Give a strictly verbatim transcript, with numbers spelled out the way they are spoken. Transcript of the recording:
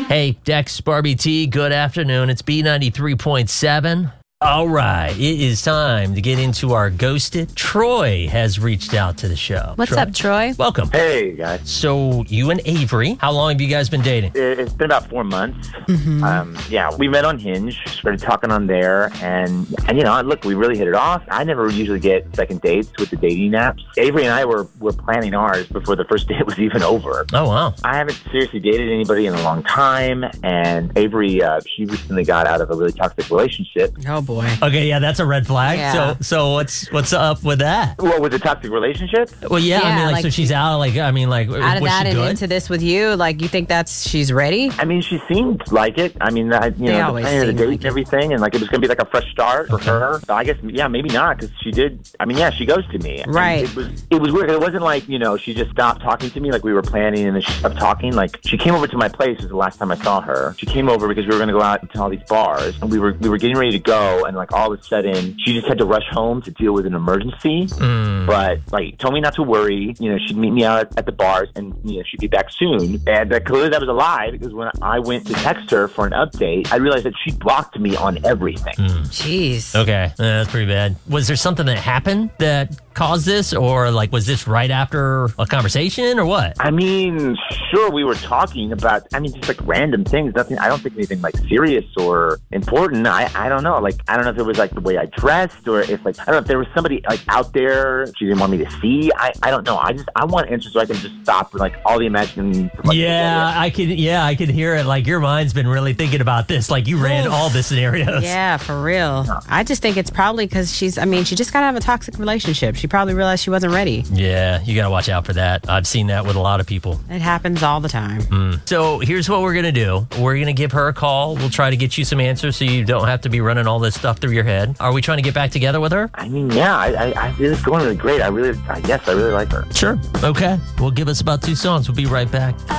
Hey, Dex, Barbie T, good afternoon. It's B ninety-three point seven. All right, it is time to get into our Ghosted. Troy has reached out to the show. What's Troy, up, Troy? Welcome. Hey, guys. So, you and Avery, how long have you guys been dating? It- It's been about four months. Mm-hmm. Um, yeah, we met on Hinge, started talking on there, and, and, you know, look, we really hit it off. I never usually get second dates with the dating apps. Avery and I were, were planning ours before the first date was even over. Oh, wow. I haven't seriously dated anybody in a long time, and Avery, uh, she recently got out of a really toxic relationship. Oh, boy. Okay, yeah, that's a red flag. Yeah. So, so what's what's up with that? What was a toxic relationship? Well, yeah, I Yeah, mean, like, like- so she's out, like, I mean, like, Out of was that she and good? into this with you, like, you think that's she's ready? I mean, she seemed like it. I mean, I, you They know, the always planning of the seem date like and it. everything, and like it was going to be like a fresh start for her. So I guess, yeah, maybe not, because she did. I mean, yeah, she ghosted me. And Right. it was it was weird. It wasn't like, you know, she just stopped talking to me like we were planning, and then she stopped talking. Like she came over to my place. Was the last time I saw her. She came over because we were going to go out to all these bars, and we were we were getting ready to go, and like all of a sudden, she just had to rush home to deal with an emergency. Mm. But like told me not to worry. You know, she'd meet me out at, at the bars, and you know she'd be back soon. And uh, clearly that was a lie, because when I went to text her for an update, I realized that she blocked me on everything. Jeez. Okay, yeah, that's pretty bad. Was there something that happened that caused this, or like was this right after a conversation, or what? I mean, sure, we were talking about, I mean, just like random things. Nothing, I don't think anything like serious or important. I, I don't know. Like, I don't know if it was like the way I dressed, or if like, I don't know if there was somebody like out there she didn't want me to see. I, I don't know. I just, I want answers so I can just stop with like all the imagining. Like, Yeah, I could. Yeah, I could hear it. Like your mind's been really thinking about this. Like you ran Oof. all the scenarios. Yeah, for real. I just think it's probably because she's, I mean, she just got out of a toxic relationship. She probably realized she wasn't ready. Yeah, you got to watch out for that. I've seen that with a lot of people. It happens all the time. So here's what we're going to do. We're going to give her a call. We'll try to get you some answers so you don't have to be running all this stuff through your head. Are we trying to get back together with her? I mean, yeah, I, I, I it's going really great. I really, I, yes, I really like her. Sure. Okay. Well, give us about two songs. We'll be right back.